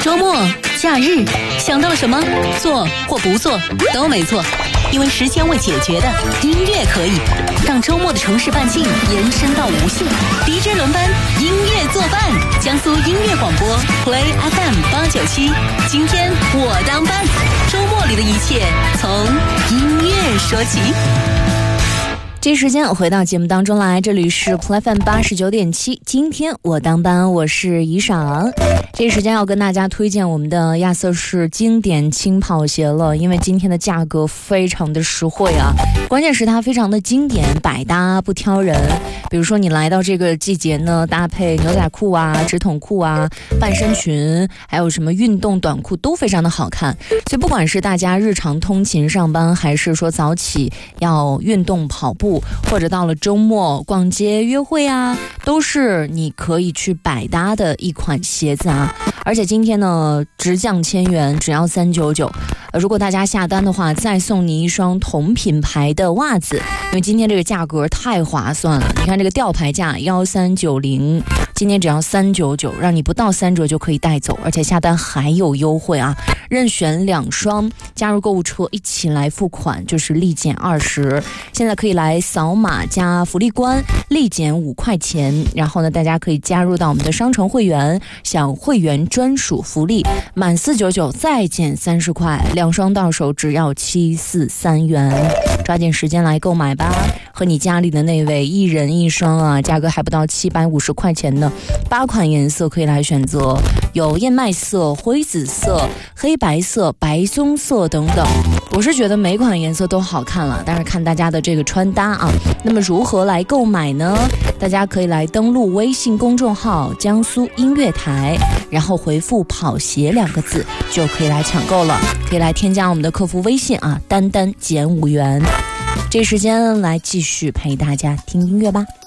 周末、假日，想到了什么？做或不做都没错，因为时间未解决的音乐可以让周末的城市半径延伸到无限。DJ 轮班，音乐作伴，江苏音乐广播 Play FM 897。今天我当班，周末里的一切从音乐说起。 这时间回到节目当中来，这里是 Play FM 89.7，今天我当班，我是怡赏。这时间要跟大家推荐我们的亚瑟士经典轻跑鞋了，因为今天的价格非常的实惠啊，关键是它非常的经典，百搭不挑人。比如说你来到这个季节呢，搭配牛仔裤啊、直筒裤啊、半身裙，还有什么运动短裤都非常的好看。所以不管是大家日常通勤上班，还是说早起要运动跑步，或者到了周末逛街约会啊，都是你可以去百搭的一款鞋子啊。而且今天呢直降1000元，只要399。如果大家下单的话，再送你一双同品牌的袜子，因为今天这个价格太划算了。你看这个吊牌价1390，今天只要399，让你不到3折就可以带走，而且下单还有优惠啊！任选2双，加入购物车一起来付款，就是立减20。现在可以来扫码加福利关，立减5块钱。然后呢，大家可以加入到我们的商城会员，享会员专属福利，满499再减30块，2双到手只要743元。抓紧时间来购买吧，和你家里的那位一人一双啊，价格还不到750块钱呢。8款颜色可以来选择，有燕麦色、灰紫色、黑白色、白棕色等等。我是觉得每款颜色都好看了，但是看大家的这个穿搭啊。那么如何来购买呢？大家可以来登录微信公众号江苏音乐台，然后回复跑鞋2个字就可以来抢购了。可以来添加我们的客服微信啊，单单减5元。这时间来继续陪大家听音乐吧。